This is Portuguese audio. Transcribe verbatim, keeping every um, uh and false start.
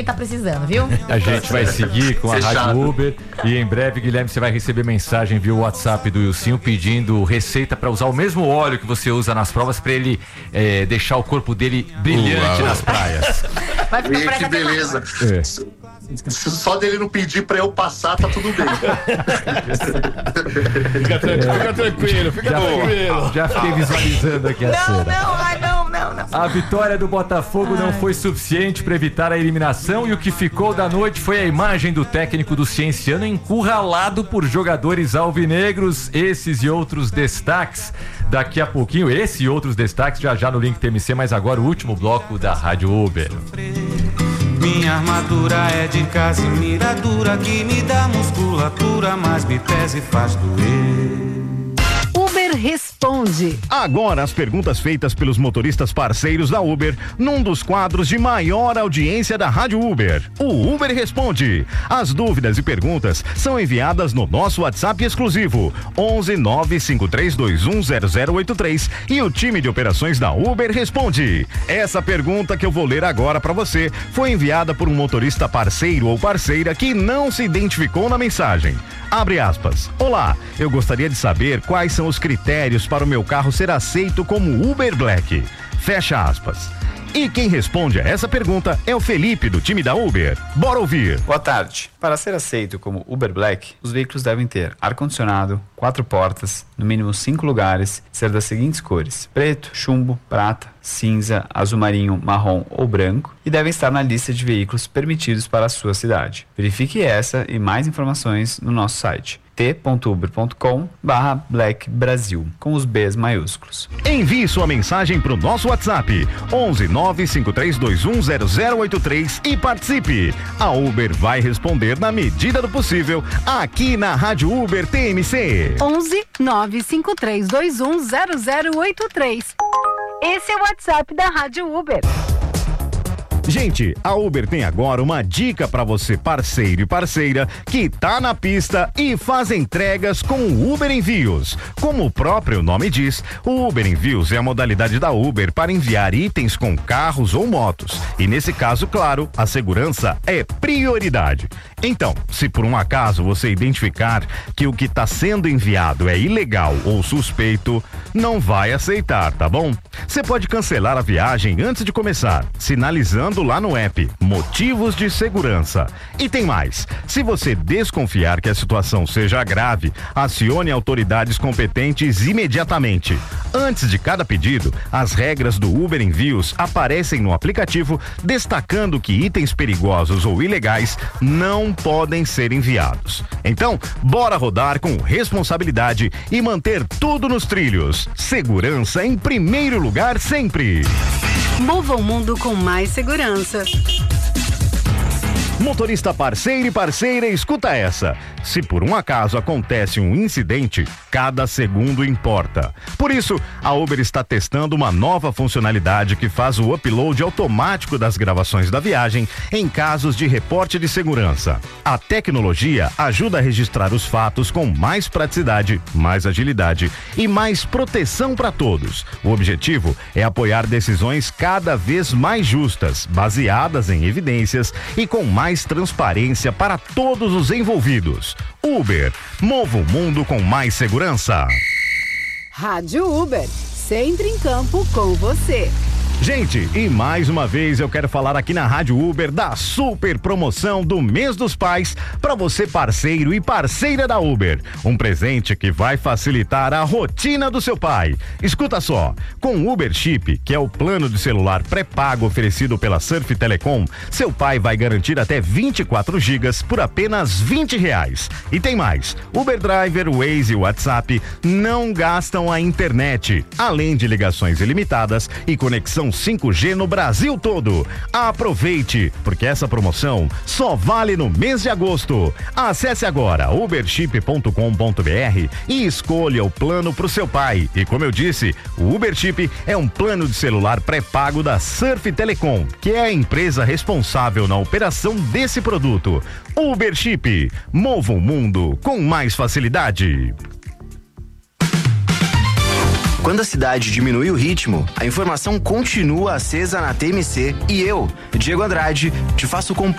tá precisando, viu? A gente vai seguir com a Fechado. Rádio Uber e em breve, Guilherme, você vai receber mensagem via WhatsApp do Wilsinho pedindo receita para usar o mesmo óleo que você usa nas provas para ele é, deixar o corpo dele brilhante Uau. nas praias. Vai ficar Ih, parece que até beleza. É. Só dele não pedir pra eu passar, tá tudo bem. Fica tranquilo, fica tranquilo, fica Já, tranquilo. já fiquei visualizando aqui a Não, cena. não, ai, não, não, não. A vitória do Botafogo não foi suficiente para evitar a eliminação e o que ficou da noite foi a imagem do técnico do Cienciano encurralado por jogadores alvinegros. Esses e outros destaques daqui a pouquinho, esse e outros destaques já já no Link T M C, mas agora o último bloco da Rádio Uber. Minha armadura é de casimira dura que me dá musculatura, mas me pesa e faz doer. Uber responde. Agora as perguntas feitas pelos motoristas parceiros da Uber num dos quadros de maior audiência da Rádio Uber. O Uber Responde. As dúvidas e perguntas são enviadas no nosso WhatsApp exclusivo onze nove cinco três dois um zero zero oito três e o time de operações da Uber responde. Essa pergunta que eu vou ler agora para você foi enviada por um motorista parceiro ou parceira que não se identificou na mensagem. Abre aspas. Olá, eu gostaria de saber quais são os critérios para o meu carro ser aceito como Uber Black. Fecha aspas. E quem responde a essa pergunta é o Felipe, do time da Uber. Bora ouvir. Boa tarde. Para ser aceito como Uber Black, os veículos devem ter ar-condicionado, quatro portas, no mínimo cinco lugares, ser das seguintes cores: preto, chumbo, prata, cinza, azul marinho, marrom ou branco, e devem estar na lista de veículos permitidos para a sua cidade. Verifique essa e mais informações no nosso site t ponto uber ponto com barra black brasil, com os B's maiúsculos. Envie sua mensagem para o nosso WhatsApp onze nove cinco três dois um zero zero oito três e participe. A Uber vai responder na medida do possível aqui na Rádio Uber T M C. onze nove cinco três dois um zero zero oito três. Esse é o WhatsApp da Rádio Uber. Gente, a Uber tem agora uma dica para você, parceiro e parceira, que tá na pista e faz entregas com o Uber Envios. Como o próprio nome diz, o Uber Envios é a modalidade da Uber para enviar itens com carros ou motos. E nesse caso, claro, a segurança é prioridade. Então, se por um acaso você identificar que o que está sendo enviado é ilegal ou suspeito, não vai aceitar, tá bom? Você pode cancelar a viagem antes de começar, sinalizando lá no app motivos de segurança. E tem mais, se você desconfiar que a situação seja grave, acione autoridades competentes imediatamente. Antes de cada pedido, as regras do Uber Envios aparecem no aplicativo, destacando que itens perigosos ou ilegais não podem ser enviados. Então, bora rodar com responsabilidade e manter tudo nos trilhos. Segurança em primeiro lugar sempre. Mova o mundo com mais segurança. Motorista parceiro e parceira, escuta essa. Se por um acaso acontece um incidente, cada segundo importa. Por isso, a Uber está testando uma nova funcionalidade que faz o upload automático das gravações da viagem em casos de reporte de segurança. A tecnologia ajuda a registrar os fatos com mais praticidade, mais agilidade e mais proteção para todos. O objetivo é apoiar decisões cada vez mais justas, baseadas em evidências e com mais transparência para todos os envolvidos. Uber, mova o mundo com mais segurança. Rádio Uber, sempre em campo com você. Gente, e mais uma vez eu quero falar aqui na Rádio Uber da super promoção do Mês dos Pais para você, parceiro e parceira da Uber. Um presente que vai facilitar a rotina do seu pai. Escuta só, com o Uber Chip, que é o plano de celular pré-pago oferecido pela Surf Telecom, seu pai vai garantir até vinte e quatro gigas por apenas vinte reais. E tem mais, Uber Driver, Waze e WhatsApp não gastam a internet, além de ligações ilimitadas e conexão cinco G no Brasil todo. Aproveite, porque essa promoção só vale no mês de agosto. Acesse agora uber chip ponto com ponto br e escolha o plano para o seu pai. E como eu disse, o Uber Chip é um plano de celular pré-pago da Surf Telecom, que é a empresa responsável na operação desse produto. Uber Chip, mova o mundo com mais facilidade. Quando a cidade diminui o ritmo, a informação continua acesa na T M C e eu, Diego Andrade, te faço companhia